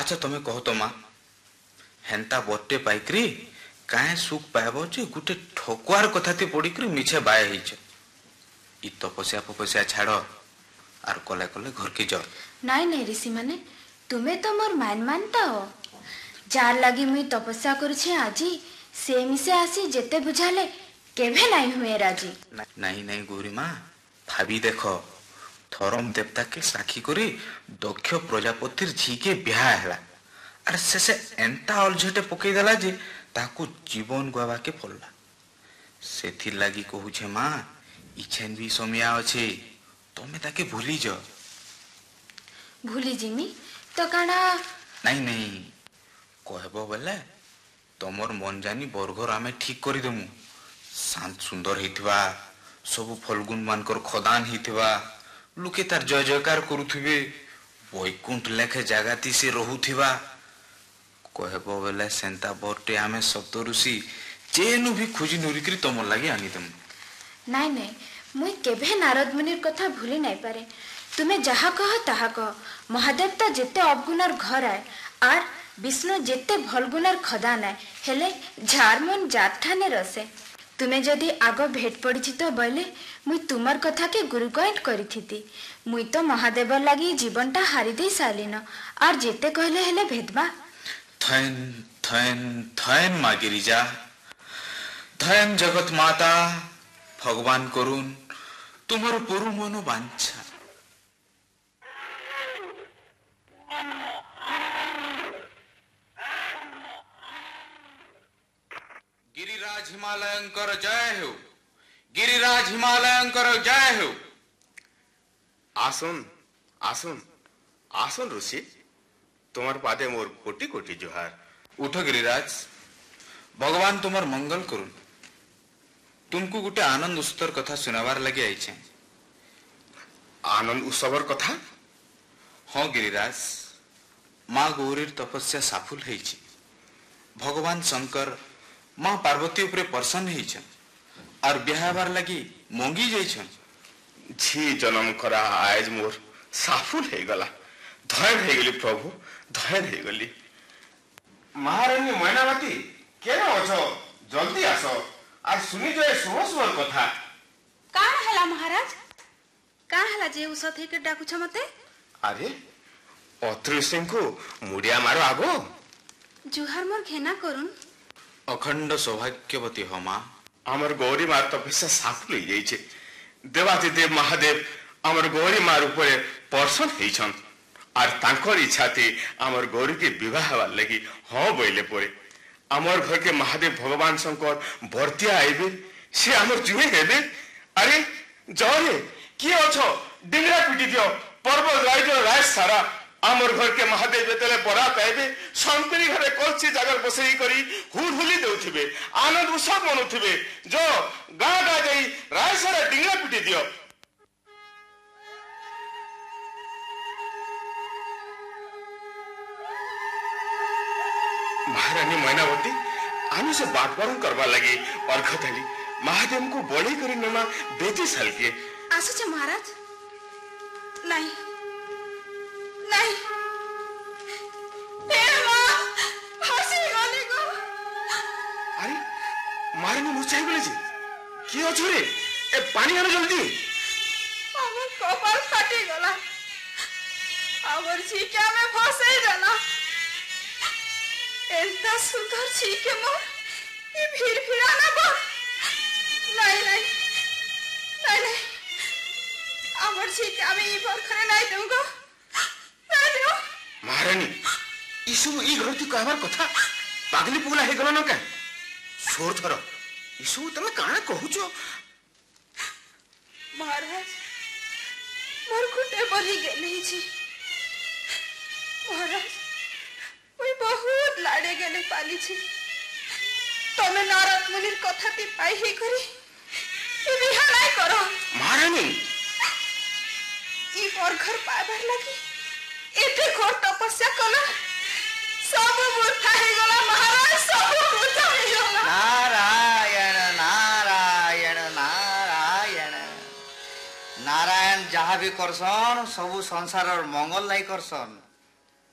अच्छा तुम्हें कहो तो माँ हेन्ता बट्टे पाइक्री काहे सुख पाइब जे गुटे ठकुआर कथाती पड़िक्री मिछे बाय हिच इ तपस्या पपस्या छाड़ आर कले कले घर के जाओ। नाई नहीं ऋषि माने तुम्हें तो मोर मानता हो जार लगी मुई तपस्या करुछे आजी से मिसे आसी जेते बुझाले केभे नहीं हुए राजी। नहीं नहीं गौरी माँ भाभी देखो थरम देवता के साक्षी करी दक्ष प्रजापतिर झी के ब्याह हैला अरे से एंता अलझटे पकई देला जे ताकू जीवन गवा के पड़ला सेथिर लागी कहू छे माँ इछेन भी समिया अछि तमे ताके भूली जो। भूली जिमी तो काना नहीं नहीं कहबो बोले तमर मन जानी बरघर आमे ठीक करी देमु शांत सुंदर हितवा सब फलगुन मानकर खदान हितवा लुके तार जय जयकार करुथिबे वैकुंठ लेखे जागाती से रहुथिबा कहबो बोले सेंता बरटे आमे सप्तऋषि जेनु भी खोजी नरिकरी तमर लागि आनी देमु। नहीं नहीं मुई केभे नारद मुनिर कथा भूली नहीं पारे तुम्हें जहा कह ताहा कह महादेवता जेते अवगुणर घर आए आर विष्णु जेते भलगुणर खदान आए हेले झारमन जाठाने रसे तुम्हें जदि आग भेट पड़ी तो बोले मुई तुमर कथा के गुरुगैंट करी थी मुई तो महादेवर लगी जीवनटा हारी दे सालिन आर जेते कहले हेले भेदबा थैन थैन थैन माँ गिरिजा थैन जगत माता भगवान करुण तुम्हार पुरु मनो बांछा। गिरिराज हिमालयंकर जय हो गिरिराज हिमालयंकर जय हो। आसुन आसुन आसुन ऋषि तुम्हार पादे मोर कोटि कोटि जोहार। उठो गिरिराज भगवान तुम्हार मंगल करुन तुमको गुटे आनंद उत्सव कथा सुनावार लगे आई छे। आनंद उत्सवर कथा? हाँ गिरिराज माँ गौरीर तपस्या सफल है भगवान शंकर माँ पार्वती उपरे प्रसन्न है और ब्याहबार लगी मंगी जाइछन झी जन्म करा आज मोर सफल है गला धैर्य है गली प्रभु धैर्य है गली। महारानी मैनावती केना अछो जल्दी आसो आज सुनी जो शुभ शुभ कथा। का हला महाराज का हला जे उसत हे के डाकू छ मते? अरे अत्रि सिंह को मुड़िया मारो आगो जुहार मोर घेना करुन। अखंड सौभाग्यवती हो माँ आमर गौरी मार तपस्या सफल हो जाइछे देवादिदेव महादेव आमर गौरी मार ऊपर प्रसन्न होइछन और तांकर इच्छा थी आमर गौरी के विवाह हवा लगी हाँ बोले पड़े आमर घर के महादेव भगवान शंकर भर्तिया आइबे से आमर जुए हेबे। अरे जरे किए अछो डिंगरा पिटी दियो पर्व राइजो राय सारा आमर घर के महादेव जेतेले बरात आइबे संतरी घरे कलसी जगह बसई करी हुलहुली देउथिबे आनंद उत्सव मनुथिबे जो गाँ गाँ जाई राय सारा डिंगरा पिटी दियो। महारानी मैनावती आने से बाटबारन करवा लगी अर्घ थली महादेव को बड़ी करी नमा बेटी साल के आसु छे महाराज नहीं नहीं अरे महारानी मुरझाई गले जी की अछो रे ए पानी आनो जल्दी हमर कपाल फाटी गला हमर छिका में फंसे गला एंता सुंदर छिके मोर ये भीड़ फिराना बा नहीं नहीं नहीं नहीं हमर छिका में ई बार खरे नहीं दूंगा नहीं दो। महारानी इसु ई गलती कहबार कथा पागली पुगला हे गलो न का सोर थरो इसु तमे काना कहूचो महाराज मोर गुटे बली गेली छी महाराज मुई बहुत लाडे गेले पाली छी तमे नारद मुनिर कथा ती पाई ही करी ई बिहा नहीं करो। महारानी ई पर घर पाइबार लगी एते घोर तपस्या कला सब मूर्खा हे गला महाराज सब मूर्खा हे गला। नारायण नारायण नारायण नारायण जहाँ भी करसन सबु संसार मंगल लाई करसन